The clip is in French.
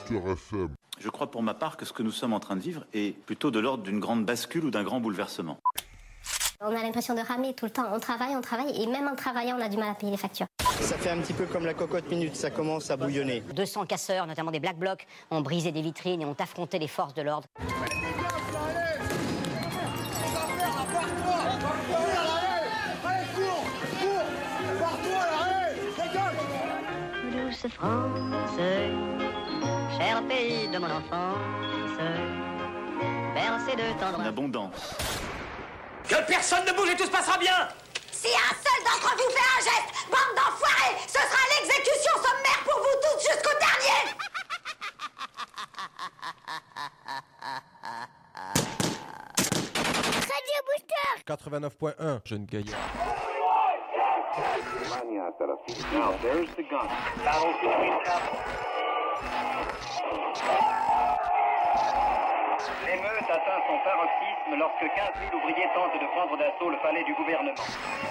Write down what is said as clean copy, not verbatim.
Culture FM. Je crois pour ma part que ce que nous sommes en train de vivre est plutôt de l'ordre d'une grande bascule ou d'un grand bouleversement. On a l'impression de ramer tout le temps. On travaille, et même en travaillant, on a du mal à payer les factures. Ça fait un petit peu comme la cocotte minute, ça commence à bouillonner. 200 casseurs, notamment des Black Blocs, ont brisé des vitrines et ont affronté les forces de l'ordre. Douce France, cher pays de mon enfance, bercé de tendresse. En abondance. Que personne ne bouge et tout se passera bien. Si un seul d'entre vous fait un geste, bande d'enfoirés, ce sera l'exécution sommaire pour vous tous jusqu'au dernier. Radio Booster 89.1, jeune gaillard. Now, there's the gun. L'émeute atteint son paroxysme lorsque 15 000 ouvriers tentent de prendre d'assaut le palais du gouvernement.